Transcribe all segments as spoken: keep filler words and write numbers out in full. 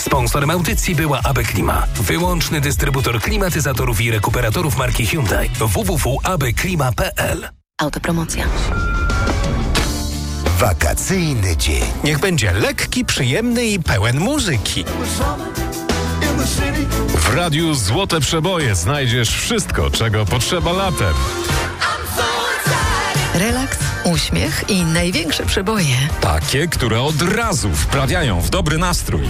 Sponsorem audycji była A B Klima, wyłączny dystrybutor klimatyzatorów i rekuperatorów marki Hyundai. w w w kropka a b klima kropka p l. Autopromocja. Wakacyjny dzień. Niech będzie lekki, przyjemny i pełen muzyki. W Radiu Złote Przeboje znajdziesz wszystko, czego potrzeba latem. Relaks, uśmiech i największe przeboje. Takie, które od razu wprawiają w dobry nastrój.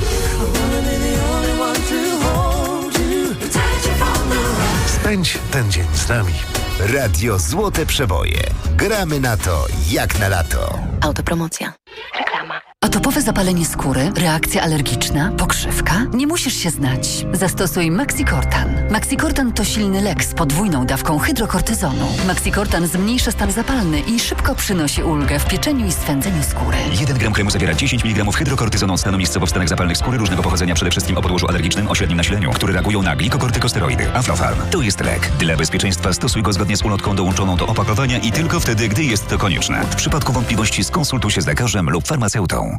Spędź ten dzień z nami. Radio Złote Przeboje. Gramy na to jak na lato. Autopromocja. Reklama. Atopowe zapalenie skóry, reakcja alergiczna, pokrzywka? Nie musisz się znać. Zastosuj Maxicortan. Maxicortan to silny lek z podwójną dawką hydrokortyzonu. Maxicortan zmniejsza stan zapalny i szybko przynosi ulgę w pieczeniu i swędzeniu skóry. jeden gram kremu zawiera dziesięć miligramów hydrokortyzonu od stanu miejscowo w stanach zapalnych skóry różnego pochodzenia, przede wszystkim o podłożu alergicznym o średnim nasileniu, które reagują na glikokortykosteroidy. Aflofarm. To jest lek. Dla bezpieczeństwa stosuj go zgodnie z ulotką dołączoną do opakowania i tylko wtedy, gdy jest to konieczne. W przypadku wątpliwości skonsultuj się z lekarzem lub farmaceutą.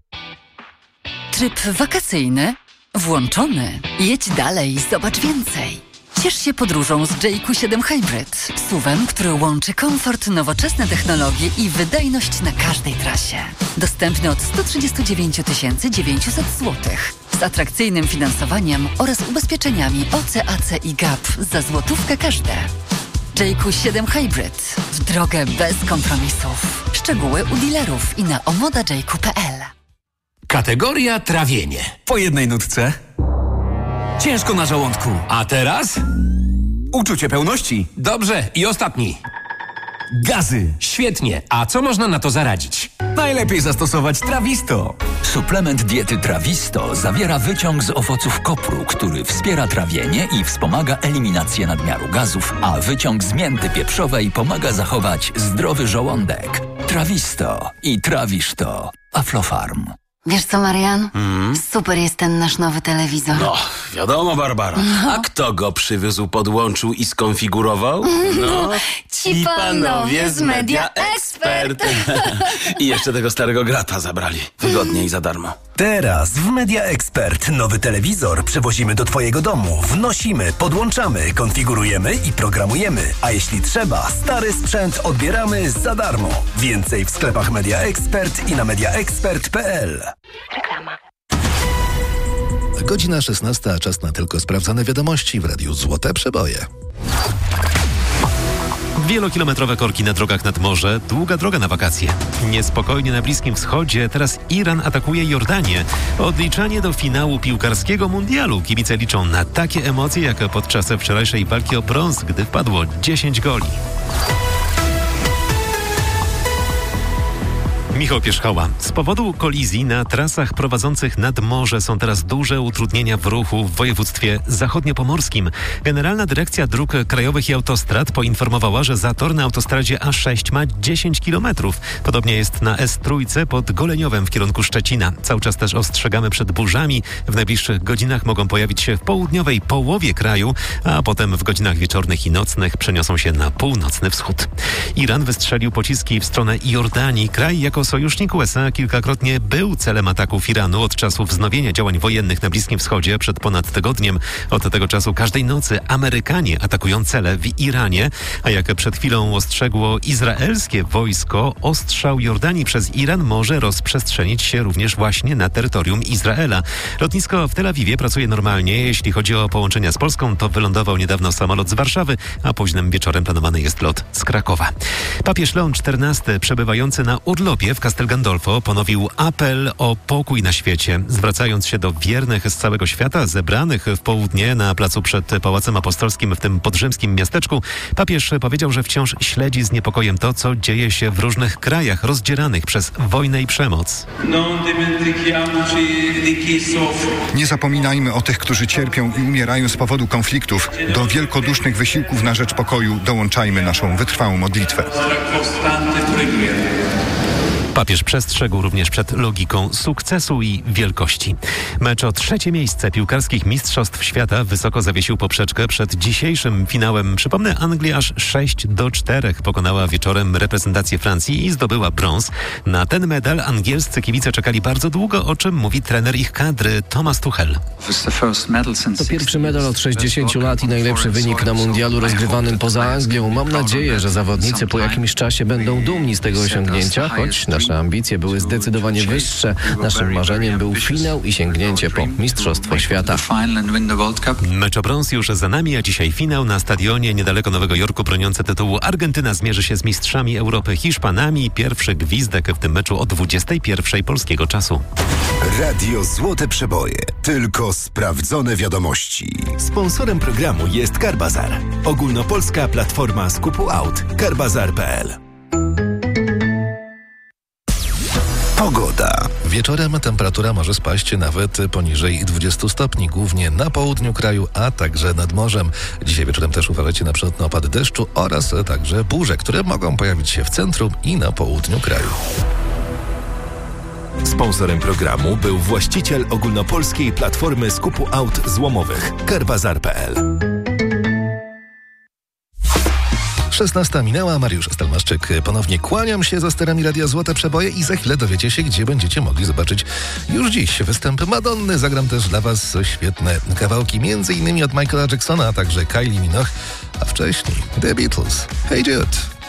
Tryb wakacyjny włączony. Jedź dalej, zobacz więcej. Ciesz się podróżą z J Q siedem Hybrid. suwem, który łączy komfort, nowoczesne technologie i wydajność na każdej trasie. Dostępny od sto trzydzieści dziewięć tysięcy dziewięćset złotych. Z atrakcyjnym finansowaniem oraz ubezpieczeniami O C, A C i G A P za złotówkę każde. J Q siedem Hybrid. W drogę bez kompromisów. Szczegóły u dealerów i na omoda j q kropka p l. Kategoria trawienie. Po jednej nutce. Ciężko na żołądku. A teraz? Uczucie pełności. Dobrze. I ostatni. Gazy. Świetnie. A co można na to zaradzić? Najlepiej zastosować Trawisto. Suplement diety Trawisto zawiera wyciąg z owoców kopru, który wspiera trawienie i wspomaga eliminację nadmiaru gazów, a wyciąg z mięty pieprzowej pomaga zachować zdrowy żołądek. Trawisto i trawisz to. Aflofarm. Wiesz co, Marian? Mm. Super jest ten nasz nowy telewizor. No, wiadomo, Barbara. No. A kto go przywiózł, podłączył i skonfigurował? No, ci panowie z Media Expert. I jeszcze tego starego grata zabrali. Wygodnie i za darmo. Teraz w Media Expert nowy telewizor przywozimy do Twojego domu. Wnosimy, podłączamy, konfigurujemy i programujemy. A jeśli trzeba, stary sprzęt odbieramy za darmo. Więcej w sklepach Media Expert i na media expert kropka p l. Reklama. Godzina szesnasta, czas na tylko sprawdzane wiadomości w Radiu Złote Przeboje. Wielokilometrowe korki na drogach nad morze, długa droga na wakacje. Niespokojnie na Bliskim Wschodzie, teraz Iran atakuje Jordanię. Odliczanie do finału piłkarskiego mundialu. Kibice liczą na takie emocje, jak podczas wczorajszej walki o brąz, gdy wpadło dziesięć goli. Michał Pierzchała. Z powodu kolizji na trasach prowadzących nad morze są teraz duże utrudnienia w ruchu w województwie zachodniopomorskim. Generalna Dyrekcja Dróg Krajowych i Autostrad poinformowała, że zator na autostradzie A sześć ma dziesięć kilometrów. Podobnie jest na S trzy pod Goleniowem w kierunku Szczecina. Cały czas też ostrzegamy przed burzami. W najbliższych godzinach mogą pojawić się w południowej połowie kraju, a potem w godzinach wieczornych i nocnych przeniosą się na północny wschód. Iran wystrzelił pociski w stronę Jordanii. Kraj jako sojusznik U S A kilkakrotnie był celem ataków Iranu od czasu wznowienia działań wojennych na Bliskim Wschodzie przed ponad tygodniem. Od tego czasu każdej nocy Amerykanie atakują cele w Iranie, a jak przed chwilą ostrzegło izraelskie wojsko, ostrzał Jordanii przez Iran może rozprzestrzenić się również właśnie na terytorium Izraela. Lotnisko w Tel Awiwie pracuje normalnie. Jeśli chodzi o połączenia z Polską, to wylądował niedawno samolot z Warszawy, a późnym wieczorem planowany jest lot z Krakowa. Papież Leon czternasty, przebywający na urlopie w Castel Gandolfo, ponowił apel o pokój na świecie. Zwracając się do wiernych z całego świata, zebranych w południe na placu przed Pałacem Apostolskim w tym podrzymskim miasteczku, papież powiedział, że wciąż śledzi z niepokojem to, co dzieje się w różnych krajach rozdzieranych przez wojnę i przemoc. Nie zapominajmy o tych, którzy cierpią i umierają z powodu konfliktów. Do wielkodusznych wysiłków na rzecz pokoju dołączajmy naszą wytrwałą modlitwę. Papież przestrzegł również przed logiką sukcesu i wielkości. Mecz o trzecie miejsce piłkarskich mistrzostw świata wysoko zawiesił poprzeczkę przed dzisiejszym finałem. Przypomnę, Anglia aż sześć do czterech pokonała wieczorem reprezentację Francji i zdobyła brąz. Na ten medal angielscy kibice czekali bardzo długo, o czym mówi trener ich kadry Thomas Tuchel. To pierwszy medal od sześćdziesięciu lat i najlepszy wynik na mundialu rozgrywanym poza Anglią. Mam nadzieję, że zawodnicy po jakimś czasie będą dumni z tego osiągnięcia, choć nasze ambicje były zdecydowanie wyższe. Naszym marzeniem był finał i sięgnięcie po Mistrzostwo Świata. Mecz o brąz już za nami, a dzisiaj finał na stadionie niedaleko Nowego Jorku broniące tytułu Argentyna zmierzy się z mistrzami Europy Hiszpanami. Pierwszy gwizdek w tym meczu o dwudziestej pierwszej polskiego czasu. Radio Złote Przeboje. Tylko sprawdzone wiadomości. Sponsorem programu jest Carbazar. Ogólnopolska platforma skupu aut. Carbazar kropka p l. Pogoda. Wieczorem temperatura może spaść nawet poniżej dwudziestu stopni, głównie na południu kraju, a także nad morzem. Dzisiaj wieczorem też uważajcie na przelotne opady deszczu oraz także burze, które mogą pojawić się w centrum i na południu kraju. Sponsorem programu był właściciel ogólnopolskiej platformy skupu aut złomowych Carbazar kropka p l. szesnasta minęła, Mariusz Stelmaszczyk. Ponownie kłaniam się za sterami Radia Złote Przeboje i za chwilę dowiecie się, gdzie będziecie mogli zobaczyć już dziś występ Madonny. Zagram też dla was świetne kawałki, między innymi od Michaela Jacksona, a także Kylie Minogue, a wcześniej The Beatles. Hey Jude.